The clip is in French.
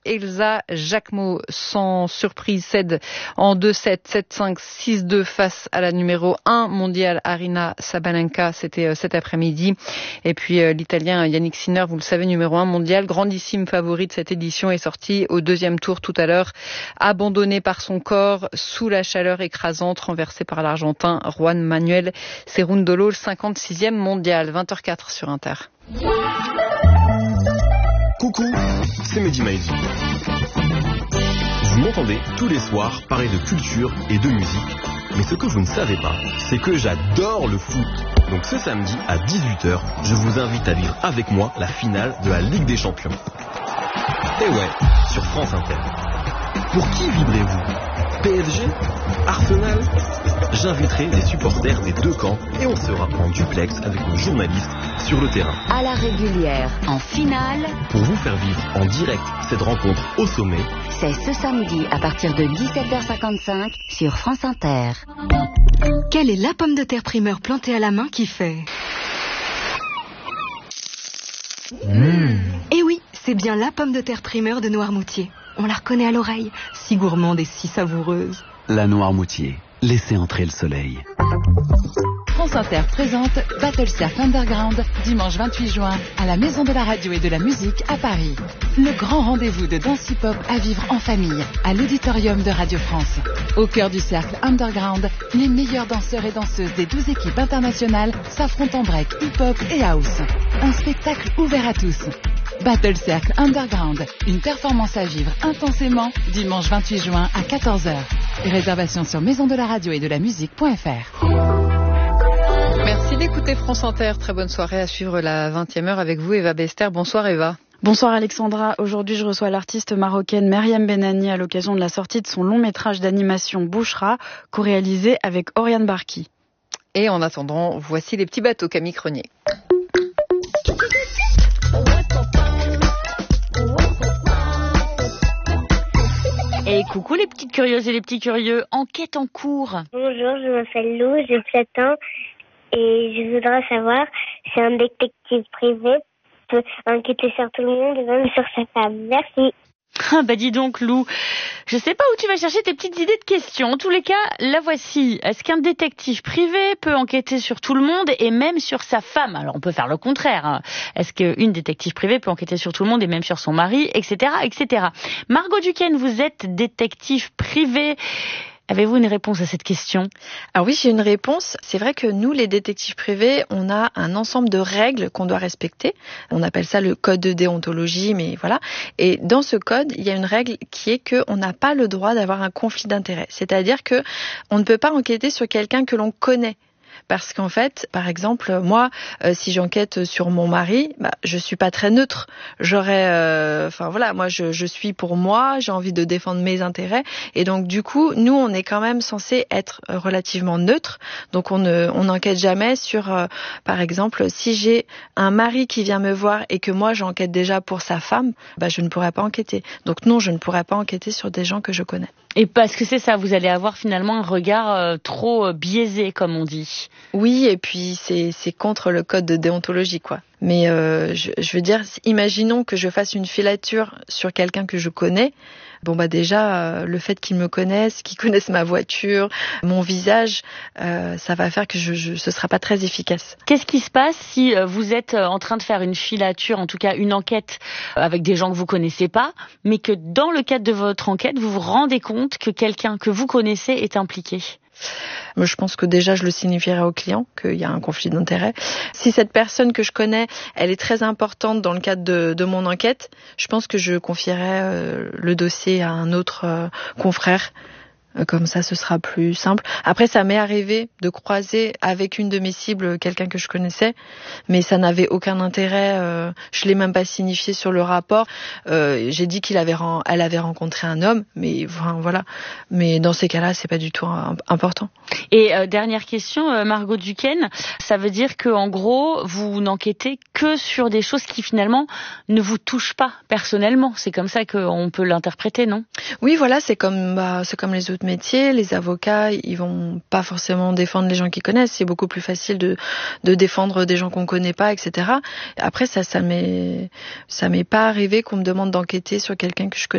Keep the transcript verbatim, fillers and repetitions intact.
Elsa Jacquemot, sans surprise, cède en deux sept, sept cinq, six deux face à la numéro un mondiale Aryna Sabalenka. C'était cet après-midi. Et puis l'Italien Yannick Sinner, vous le savez, numéro un mondial, grandissime favori de cette édition, est sorti au deuxième tour tout à l'heure, abandonné par son corps sous la chaleur écrasante renversée par l'Argentin Juan Manuel Cerundolo, le cinquante-sixième mondial. vingt heures quatre sur Inter. Coucou, c'est Mehdi Maizi. Vous m'entendez tous les soirs parler de culture et de musique. Mais ce que vous ne savez pas, c'est que j'adore le foot. Donc ce samedi à dix-huit heures, je vous invite à vivre avec moi la finale de la Ligue des Champions. Et ouais, sur France Inter. Pour qui vibrez-vous ? P S G ? Arsenal ? J'inviterai les supporters des deux camps et on sera en duplex avec nos journalistes sur le terrain. À la régulière, en finale, pour vous faire vivre en direct cette rencontre au sommet, c'est ce samedi à partir de dix-sept heures cinquante-cinq sur France Inter. Quelle est la pomme de terre primeur plantée à la main qui fait mmh. Eh oui, c'est bien la pomme de terre primeur de Noirmoutier. On la reconnaît à l'oreille, si gourmande et si savoureuse. La Noirmoutier, laissez entrer le soleil. France Inter présente Battle Circle Underground, dimanche vingt-huit juin, à la Maison de la Radio et de la Musique à Paris. Le grand rendez-vous de danse hip-hop à vivre en famille, à l'auditorium de Radio France. Au cœur du cercle Underground, les meilleurs danseurs et danseuses des douze équipes internationales s'affrontent en break, hip-hop et house. Un spectacle ouvert à tous. Battle Circle Underground, une performance à vivre intensément, dimanche vingt-huit juin à quatorze heures. Réservation sur maison de la radio et de la musique point f r. Merci d'écouter France Inter. Très bonne soirée, à suivre la vingtième heure avec vous, Eva Bester. Bonsoir Eva. Bonsoir Alexandra. Aujourd'hui, je reçois l'artiste marocaine Meriem Benani à l'occasion de la sortie de son long métrage d'animation Bouchra, co-réalisé avec Oriane Barki. Et en attendant, voici les petits bateaux, Camille Crenier. Et coucou les petites curieuses et les petits curieux, enquête en cours. Bonjour, je m'appelle Lou, j'ai sept ans et je voudrais savoir si un détective privé peut enquêter sur tout le monde et même sur sa femme. Merci. Ah bah dis donc Lou, je sais pas où tu vas chercher tes petites idées de questions. En tous les cas, la voici. Est-ce qu'un détective privé peut enquêter sur tout le monde et même sur sa femme ? Alors on peut faire le contraire. Hein. Est-ce qu'une détective privée peut enquêter sur tout le monde et même sur son mari, et cetera, et cetera. Margot Duquesne, vous êtes détective privée. Avez-vous une réponse à cette question ? Alors oui, j'ai une réponse. C'est vrai que nous, les détectives privés, on a un ensemble de règles qu'on doit respecter. On appelle ça le code de déontologie, mais voilà. Et dans ce code, il y a une règle qui est qu'on n'a pas le droit d'avoir un conflit d'intérêts. C'est-à-dire que on ne peut pas enquêter sur quelqu'un que l'on connaît. Parce qu'en fait, par exemple, moi, euh, si j'enquête sur mon mari, bah, je suis pas très neutre. J'aurais, enfin euh, voilà, moi, je, je suis pour moi, j'ai envie de défendre mes intérêts, et donc du coup, nous, on est quand même censé être relativement neutre. Donc on ne, on n'enquête jamais sur, euh, par exemple, si j'ai un mari qui vient me voir et que moi, j'enquête déjà pour sa femme, bah, je ne pourrais pas enquêter. Donc non, je ne pourrais pas enquêter sur des gens que je connais. Et parce que c'est ça, vous allez avoir finalement un regard euh, trop euh, biaisé, comme on dit. Oui, et puis c'est, c'est contre le code de déontologie, quoi. Mais euh, je, je veux dire, imaginons que je fasse une filature sur quelqu'un que je connais. Bon bah déjà, euh, le fait qu'ils me connaissent, qu'ils connaissent ma voiture, mon visage, euh, ça va faire que je, je, ce sera pas très efficace. Qu'est-ce qui se passe si euh, vous êtes euh, en train de faire une filature, en tout cas une enquête euh, avec des gens que vous connaissez pas, mais que dans le cadre de votre enquête, vous vous rendez compte que quelqu'un que vous connaissez est impliqué ? Je pense que déjà, je le signifierai au client qu'il y a un conflit d'intérêt. Si cette personne que je connais, elle est très importante dans le cadre de, de mon enquête, je pense que je confierai euh, le dossier à un autre euh, confrère. Comme ça, ce sera plus simple. Après, ça m'est arrivé de croiser avec une de mes cibles quelqu'un que je connaissais, mais ça n'avait aucun intérêt. Euh, je l'ai même pas signifié sur le rapport. Euh, j'ai dit qu'il avait, elle avait rencontré un homme, mais enfin, voilà. Mais dans ces cas-là, c'est pas du tout important. Et euh, dernière question, euh, Margot Duquesne, ça veut dire que en gros, vous n'enquêtez que sur des choses qui finalement ne vous touchent pas personnellement. C'est comme ça qu'on peut l'interpréter, non ? Oui, voilà, c'est comme, bah, c'est comme les autres métiers. Les avocats, ils vont pas forcément défendre les gens qu'ils connaissent. C'est beaucoup plus facile de, de défendre des gens qu'on connaît pas, et cetera. Après, ça, ça m'est, ça m'est pas arrivé qu'on me demande d'enquêter sur quelqu'un que je connais.